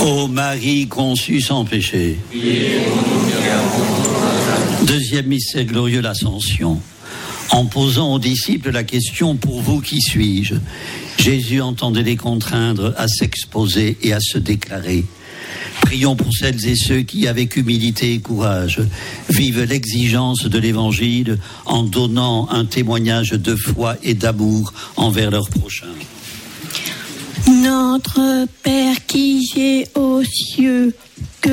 Ô Marie conçue sans péché. Deuxième mystère glorieux, l'Ascension. En posant aux disciples la question « Pour vous, qui suis-je ?», Jésus entendait les contraindre à s'exposer et à se déclarer. Prions pour celles et ceux qui, avec humilité et courage, vivent l'exigence de l'Évangile en donnant un témoignage de foi et d'amour envers leur prochain. Notre Père qui es aux cieux,